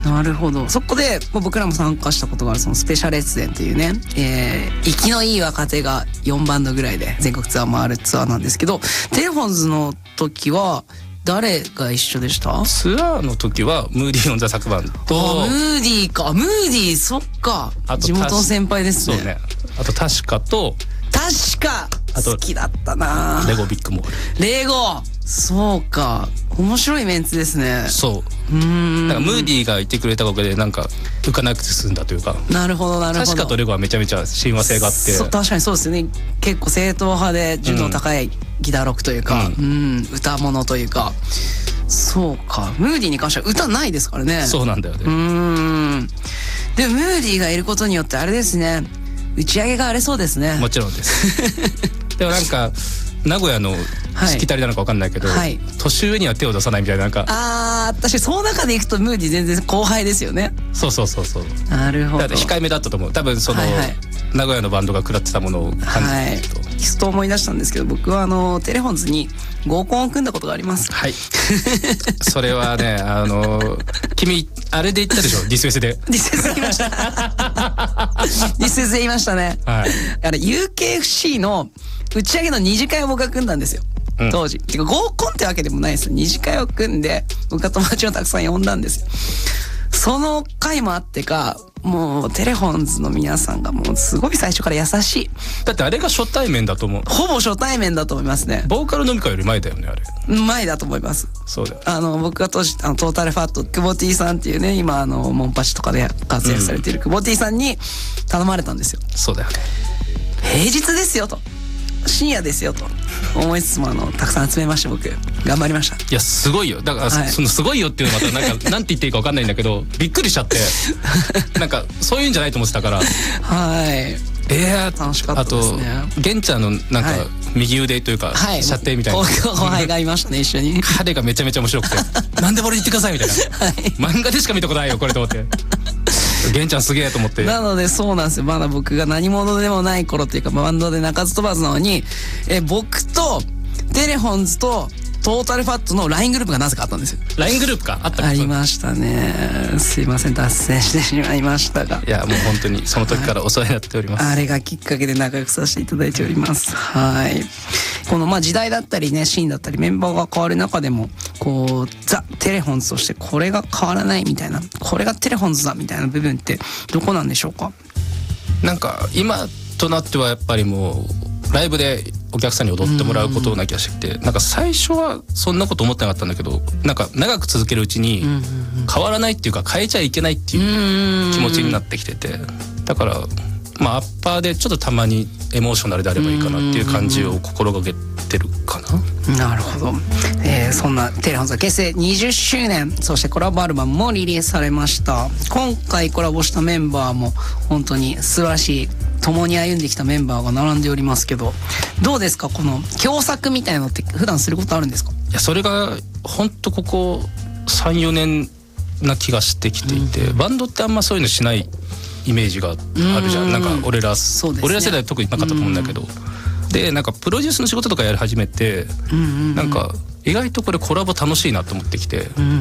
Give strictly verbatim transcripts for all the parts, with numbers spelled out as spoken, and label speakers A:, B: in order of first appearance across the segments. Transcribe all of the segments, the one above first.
A: なるほど。そこで僕らも参加したことがあるそのスペシャル列伝っていうね、えー、生きのいい若手がよんバンドぐらいで全国ツアー回るツアーなんですけど、テレフォンズの時は誰が一緒でした？
B: ツアーの時はムーディー・オン・ザ・昨晩と、
A: あムーディーか、ムーディー、そっか、地元の先輩ですね。
B: そうね。あと確かと
A: 確か好きだったな。
B: レゴビッグモール。
A: レゴ、そうか、面白いメンツですね。
B: そう。うーん。なんかムーディーがいてくれたおかげでなんか浮かなくて済んだというか。
A: なるほどなるほど。
B: 確かとレゴはめちゃめちゃ親和性があって。
A: そう、確かにそうですよね。結構正統派で純度高いギターロックというか、うん、うん、歌物というか。そうか。ムーディーに関しては歌ないですからね。
B: そうなんだよね。
A: うーん。でムーディーがいることによってあれですね。打ち上げが荒れそうですね。
B: もちろんです。でもなんか名古屋のしきたりなのか分かんないけど、はい、年上には手を出さないみたいな、なんか
A: あー、確かにその中でいくとムーディ全然後輩ですよね。
B: そうそうそうそう。
A: なるほど。
B: だって控えめだったと思う。多分その、はいはい、名古屋のバンドが食らってたものを感じてると、はい、
A: ふと思い出したんですけど、僕はあのテレフォンズに合コンを組んだことがあります。
B: はい。それはね、あの君あれで言ったでしょ、ディスエスで。
A: ディスエスで言いました。ディスエスで言いましたね。はい。あれ ユーケーエフシー の打ち上げの二次会を僕が組んだんですよ。うん、当時。てか合コンってわけでもないですよ。二次会を組んで僕は友達をたくさん呼んだんですよ。その回もあってか、もうテレフォンズの皆さんがもうすごい最初から優しい。
B: だってあれが初対面だと思う。
A: ほぼ初対面だと思いますね。
B: ボーカル飲み会より前だよね、あれ。
A: 前だと思います。
B: そうだよ。
A: あの僕が当時あのトータルファット久保 T さんっていうね、今あのモンパチとかで活躍されている久保 T さんに頼まれたんですよ。
B: そうだよね。
A: 平日ですよと、深夜ですよと思いつつも、あのたくさん集めました。僕頑張りました。
B: いやすごいよ。だから、はい、そのすごいよっていうのまたなんかなんて言っていいか分かんないんだけど、びっくりしちゃって、なんかそういうんじゃないと思ってたから。はい。
A: ええー、楽しかったですね。
B: あと玄ちゃんのなんか右腕というか、はい、射程みたいな後
A: 輩がいましたね、一緒に。
B: 彼がめちゃめちゃ面白くて、何でも俺言ってくださいみたいな、はい、漫画でしか見たことないよこれと思って。玄ちゃんすげえと思って。
A: なのでそうなんですよ。まだ僕が何者でもない頃っていうか、バンドで鳴かず飛ばずなのに、え僕とテレフォンズとトータルファットの ライン グループがなぜかあったんですよ。
B: ライン グループかあった。
A: ありましたね。すいません、脱線してしまいましたが、
B: いやもう本当にその時からお世話になっております。
A: あれがきっかけで仲良くさせていただいております。はい。このまあ時代だったりね、シーンだったりメンバーが変わる中でも、こうザ・テレフォンズとしてこれが変わらないみたいな、これがテレフォンズだみたいな部分ってどこなんでしょうか？
B: なんか今となってはやっぱりもうライブでお客さんに踊ってもらうことな気がしてきて、なんか最初はそんなこと思ってなかったんだけど、なんか長く続けるうちに変わらないっていうか変えちゃいけないっていう気持ちになってきてて、だからまあアッパーでちょっとたまにエモーショナルであればいいかなっていう感じを心がけてるかな。
A: なるほど。えー、そんなテレフォンズ結成にじゅっしゅうねん、そしてコラボアルバムもリリースされました。今回コラボしたメンバーも本当に素晴らしい、共に歩んできたメンバーが並んでおりますけど、どうですか、この共作みたいなのって普段することあるんですか？
B: いやそれが本当ここ さん,よ 年な気がしてきていて、うん、バンドってあんまそういうのしないイメージがあるじゃん。んなんか俺ら、ね、俺ら世代は特になかったと思うんだけど、でなんかプロデュースの仕事とかやり始めて、うんうんうん、なんか意外とこれコラボ楽しいなと思ってきて、うんうん、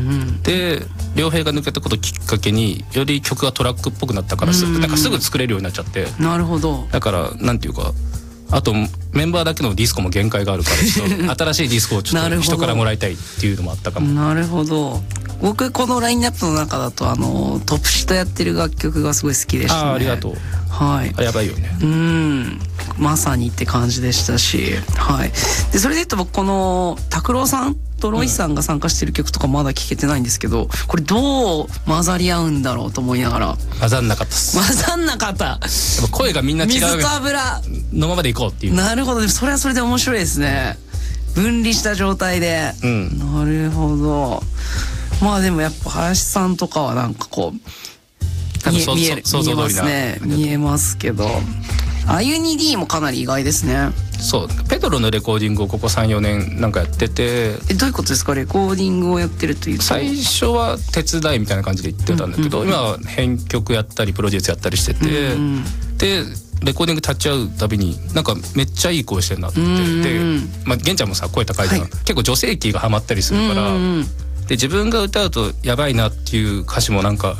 B: で良平が抜けたこときっかけにより曲がトラックっぽくなったからす、うんうん、なんかすぐ作れるようになっちゃって。
A: なるほど。
B: だからなんていうか、あとメンバーだけのディスコも限界があるから、ちょっと新しいディスコをちょっと人からもらいたいっていうのもあったかも。
A: なるほど。僕このラインナップの中だとあのトップシとやってる楽曲がすごい好きでしたね。
B: ああ、ありがとう。
A: はい。
B: あ、やばいよね。
A: うん、まさにって感じでしたし、はい。でそれで言うと僕この拓郎さんとロイさんが参加してる曲とかまだ聴けてないんですけど、これどう混ざり合うんだろうと思いながら。
B: 混ざんなかったっす。
A: 混ざんなかった。やっぱ
B: 声がみんな違う。
A: 水と油
B: のままでいこうっていう。
A: なるほど。それはそれで面白いですね。分離した状態で。うん、なるほど。まあでもやっぱ林さんとかはなんかこう見え見える見えますね。見えますけど、アユニ D もかなり意外ですね。
B: そう、ペドロのレコーディングをここ さん,よ 年なんかやってて。
A: え、どういうことですか？レコーディングをやってるというと。
B: 最初は手伝いみたいな感じで言ってたんだけど、うんうんうん、今は編曲やったりプロデュースやったりしてて、うんうん、でレコーディング立ち会うたびになんかめっちゃいい声してるなって思って、うんうん、で、まあ、玄ちゃんもさ声高いじゃん、はい、結構女性キーがハマったりするから、うんうん、 で自分が歌うとやばいなっていう歌詞もなんか